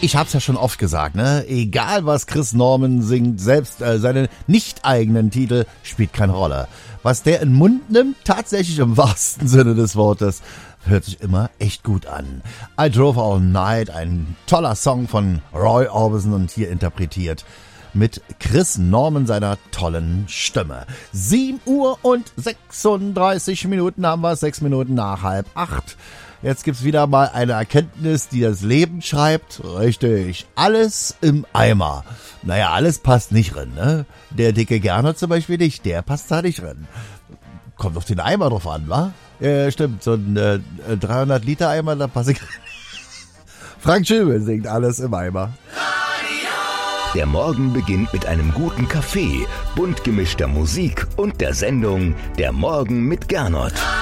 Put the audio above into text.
Ich hab's ja schon oft gesagt, ne? Egal was Chris Norman singt, selbst seine nicht eigenen Titel spielt keine Rolle. Was der in den Mund nimmt, tatsächlich im wahrsten Sinne des Wortes, hört sich immer echt gut an. I Drove All Night, ein toller Song von Roy Orbison und hier interpretiert mit Chris Norman seiner tollen Stimme. 7 Uhr und 36 Minuten haben wir, 6 Minuten nach 7:30. Jetzt gibt's wieder mal eine Erkenntnis, die das Leben schreibt. Richtig, alles im Eimer. Naja, alles passt nicht rein, ne? Der dicke Gernot zum Beispiel nicht, der passt da nicht rein. Kommt auf den Eimer drauf an, wa? Ja, stimmt, so ein 300-Liter-Eimer, da passe ich rein. Frank Schöbel singt alles im Eimer. Der Morgen beginnt mit einem guten Kaffee, bunt gemischter Musik und der Sendung Der Morgen mit Gernot.